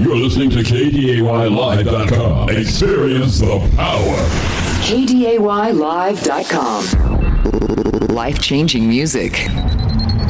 You're listening to KDAYLive.com. Experience the power. KDAYLive.com. Life-changing music.